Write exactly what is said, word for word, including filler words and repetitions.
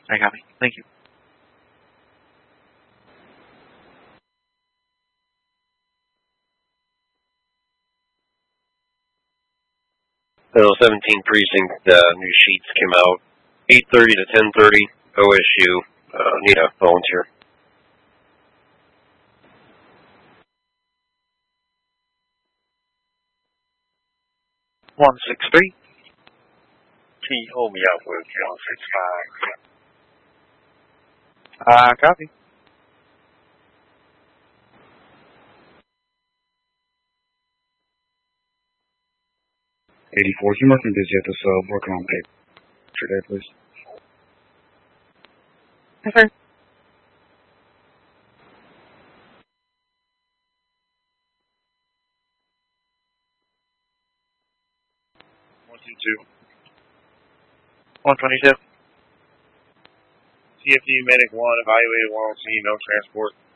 I copy. Thank you. Bill seventeen Precinct, uh, new sheets came out. eight thirty to ten thirty, O S U. Uh, need a volunteer. one six three. T, hold me out with one six five. Uh, copy. eighty-four, can you mark me busy at this, uh, working on paper today, please? Yes, sir. one two two. one twenty-two. C F D Medic one, evaluated one on scene, no transport.